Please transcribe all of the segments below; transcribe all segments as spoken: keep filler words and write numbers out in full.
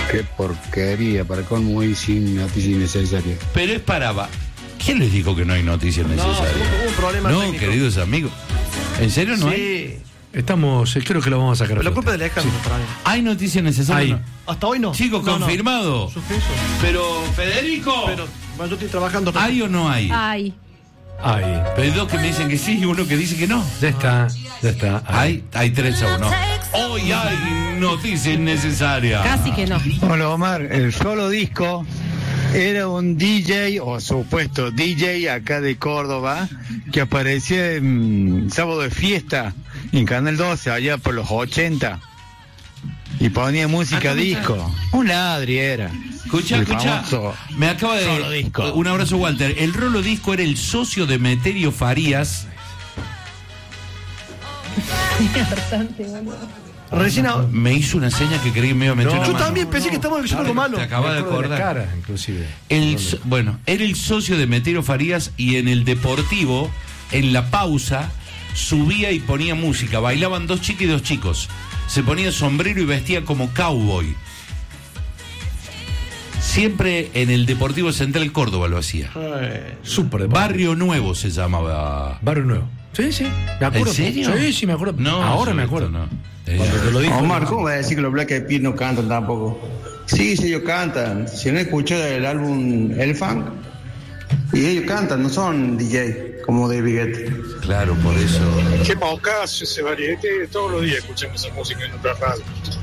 Qué porquería, para colmo y sin noticias innecesarias. Pero es para... ¿Quién les dijo que no hay noticias necesarias? No, hubo un problema No, técnico. queridos amigos. ¿En serio no sí. hay? Estamos, eh, creo que lo vamos a sacar. Pero la culpa es del Alejandro Sí. para mí. ¿Hay noticias necesarias? Hay. No? Hasta hoy no. Chicos, No, no. confirmado. Suspenso. Pero, Federico, Pero bueno, yo estoy trabajando. ¿hay o no hay? Ay. Ay, Pero hay dos que me dicen que sí y uno que dice que no. ya está, ya está. Hay, hay tres a uno. Hoy hay noticias necesarias. Casi que no. Hola Omar, el solo disco era un D J o supuesto D J acá de Córdoba que aparecía en Sábado de Fiesta en Canal doce allá por los ochenta y ponía música Ah, ¿cómo disco. Un ladri era. Escucha, El escucha. famoso Me acaba de. Rolo Disco. Un abrazo, Walter. El Rolo Disco era el socio de Meterio Farías. Recién a- Me hizo una seña que creí que me iba a meter No, una Yo mano. también pensé que estábamos diciendo algo malo. Te acabas de Me acuerdo acordar. la cara, inclusive. El, so- bueno, era el socio de Meterio Farías y en el Deportivo, en la pausa, subía y ponía música. Bailaban dos chicas y dos chicos. Se ponía sombrero y vestía como cowboy. Siempre en el Deportivo Central Córdoba lo hacía. Súper de Barrio Nuevo se llamaba. Barrio Nuevo. Sí, sí. Me acuerdo. ¿En serio? Sí, sí, me acuerdo. No, ahora yo me esto acuerdo. no. Cuando te lo dijo. Omar, ¿cómo va a decir que los Black Eyed Peas no cantan tampoco? Sí, sí, ellos cantan. Si no escuchó el álbum El Funk, y ellos cantan, no son D J como David Guetta. Claro, por eso. Qué paucazo ese variete, todos los días escuchamos esa música en otra radio.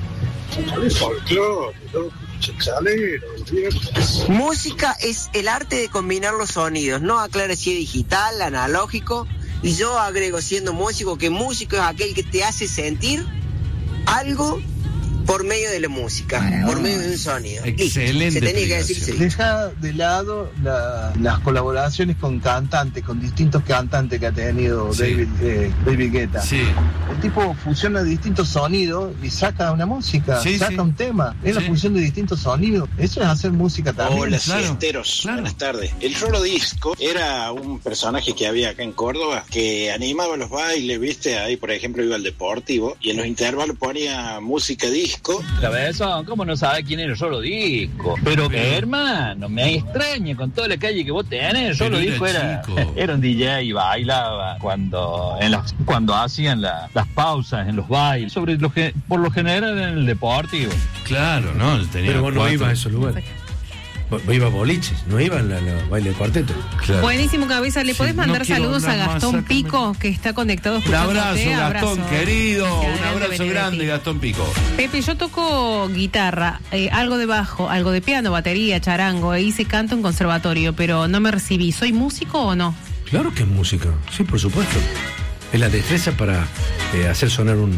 Es folclore, loco, chalero, viernes. Música es el arte de combinar los sonidos, no aclara si es digital, analógico, y yo agrego siendo músico que músico es aquel que te hace sentir algo por medio de la música, por medio de un sonido. Listo. Excelente Se tenía que explicación. decir sí. Deja de lado la- las colaboraciones con cantantes, con distintos cantantes que ha tenido Sí. David, eh, David Guetta. Sí. El tipo fusiona distintos sonidos y saca una música, Sí, saca sí. un tema. Es Sí. la fusión de distintos sonidos. Eso es hacer música también. Hola, Claro, siesteros. claro. Buenas tardes. El Rolo Disco era un personaje que había acá en Córdoba que animaba los bailes, ¿viste? Ahí, por ejemplo, iba al Deportivo y en los intervalos ponía música disco. Cabezón, ¿cómo no sabe quién era el Rolo Disco? Pero, hermano, me extraña con toda la calle que vos tenés. El Pero Rolo era Disco era, chico. era un D J y bailaba cuando en las, cuando hacían la- las pausas en los bailes, sobre lo que por lo general en el Deportivo. Claro, ¿no? Tenía Pero vos no cuatro. ibas a esos lugares. Vos vos ibas a boliches, no ibas a la, la baile de cuarteto. Claro. Buenísimo, Cabeza. ¿Le Sí, podés mandar no quiero saludos a hablar más, Gastón sácame. Pico, que está conectado Un escuchándote? abrazo, Gastón, querido. Gracias, Un abrazo Benedetti. grande, Gastón Pico. Pepe, yo toco guitarra, eh, algo de bajo, algo de piano, batería, charango, e hice canto en conservatorio, pero no me recibí. ¿Soy músico o no? Claro que es música, sí, por supuesto. Es la destreza para eh, hacer sonar un,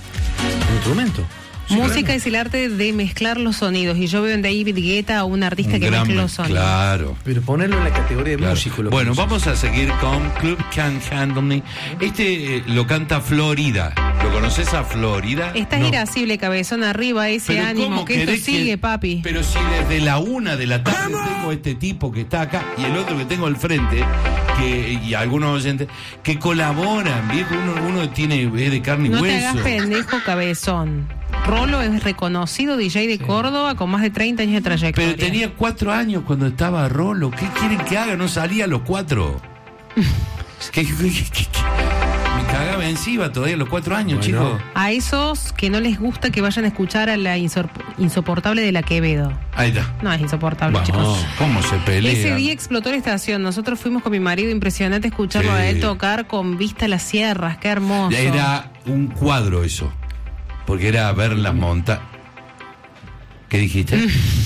un instrumento. Sí, Música claro. es el arte de mezclar los sonidos, y yo veo en David Guetta a un artista Un que gran mezcla me- los sonidos. Claro. Pero ponerlo en la categoría de Claro. músico. lo Bueno, que vamos a seguir con Club Can't Handle Me. Este eh, lo canta Florida. ¿Lo conoces a Florida? Estás No. irascible, cabezón, arriba, ese Pero ánimo, ¿cómo que esto querés que- sigue, papi. Pero si desde la una de la tarde tengo este tipo que está acá y el otro que tengo al frente, que, y algunos oyentes, que colaboran, viejo, uno, uno tiene es de carne y No te hueso. hagas pendejo, cabezón. Rolo es reconocido D J de Córdoba con más de treinta años de trayectoria. Pero tenía cuatro años cuando estaba Rolo. ¿Qué quieren que haga? No salía a los cuatro. ¿Qué, qué- qué- qué- qué? Me cagaba encima todavía a los cuatro años, Bueno. chicos. A esos que no les gusta que vayan a escuchar a la insor- insoportable de la Quevedo. Ahí está. No es insoportable, Vamos, chicos. ¿cómo se pelea? Ese día explotó la estación. Nosotros fuimos con mi marido, impresionante escucharlo Sí. a él tocar con vista a las sierras. Qué hermoso. Era un cuadro eso. Porque era ver las montañas. ¿Qué dijiste?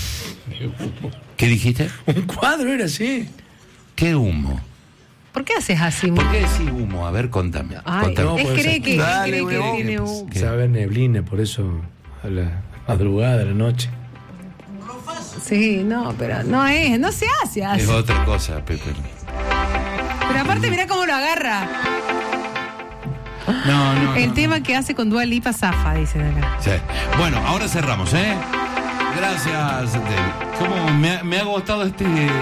¿Qué dijiste? Un cuadro era así. ¿Qué humo? ¿Por qué haces así? ¿Por qué decís humo? A ver, contame. Ay, contame. no, es puede cree ser. que, Dale, cree que huevón. tiene un... ¿Qué? Se va a ver neblina, por eso a la madrugada, a la noche. Sí, no, pero no es, no se hace así. Es otra cosa, Pepe. Pero aparte mirá cómo lo agarra. No, no. El no. tema que hace con Dua Lipa zafa, dicen acá. Sí. Bueno, ahora cerramos, ¿eh? Gracias, David. ¿Cómo me ha, me ha gustado este